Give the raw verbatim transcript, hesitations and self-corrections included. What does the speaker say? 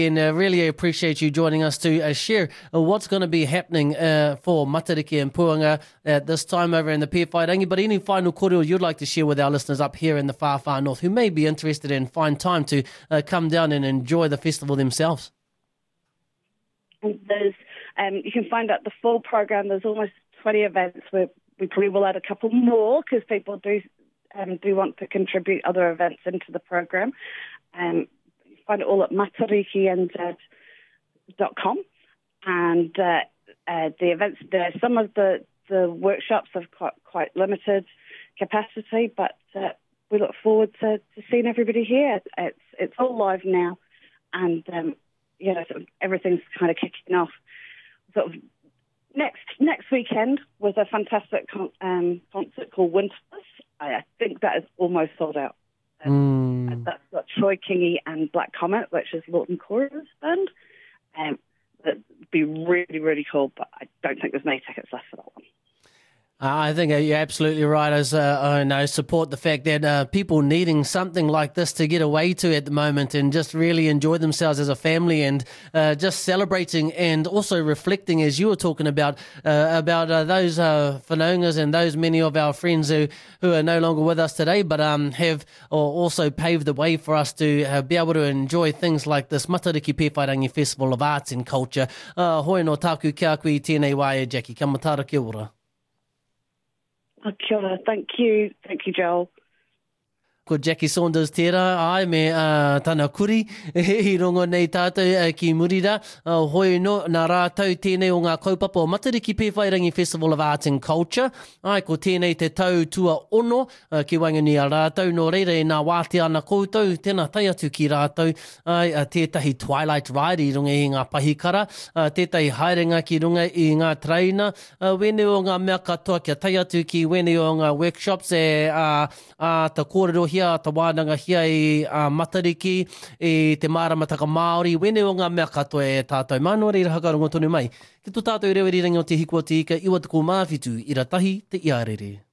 And uh, really appreciate you joining us to uh, share uh, what's going to be happening uh, for Matariki and Puanga at this time over in the Pewhairangi. But any final kōrero you'd like to share with our listeners up here in the far, far north who may be interested and find time to uh, come down and enjoy the festival themselves? There's, um, you can find out the full program. There's almost twenty events. We're, we probably will add a couple more because people do um, do want to contribute other events into the program. Um, Find it all at matariki n z dot com, and uh, uh, the events there. Some of the, the workshops have quite, quite limited capacity, but uh, we look forward to, to seeing everybody here. It's it's all live now, and um, you know sort of everything's kind of kicking off. Sort of next next weekend was a fantastic con- um, concert called Winterless. I, I think that is almost sold out. Mm. And that's got Troy Kingy and Black Comet, which is Lawton Cora's band. Um, it'd be really, really cool, but I don't think there's many tickets left for that one. I think you're absolutely right. As uh, I know, support the fact that uh, people needing something like this to get away to at the moment and just really enjoy themselves as a family and uh, just celebrating and also reflecting, as you were talking about, uh, about uh, those uh, whanaungas and those many of our friends who, who are no longer with us today, but um, have also paved the way for us to uh, be able to enjoy things like this Matariki Pewhairangi Festival of Arts and Culture. Uh, hoi no tāku kia koe tēnei wae, Jackie. Ka matara kia ora. Oh, kia ora. Thank you. Thank you, Joel. Ko Jackie Saunders tērā, ai me uh, tana kuri, i rongo nei tātou uh, ki Murira. Uh, hoi no, nā rātou tēnei o ngā kaupapa o Matariki Pewhairangi Festival of Arts and Culture. Ai, ko tēnei te tau tua ono, uh, ki wangani a rātou, no reira e nā wāte ana koutou, tēnā tai atu ki rātou. Ai, uh, tētahi Twilight Ride i runga i ngā pahikara, uh, tētahi haerenga ki runga i ngā traina, uh, wene o ngā mea katoa kia tai atu ki wene o ngā workshops e uh, uh, ta kōrero hia, ta wānanga hia i uh, Matariki, i te māramataka Māori, wene o ngā mea katoa e tātou. Mānua reira hakarongo tonu mai. Ki tō tātou rewa rirangi o te hikua te ika, iwa tuku māwhitu, i ratahi te iarere.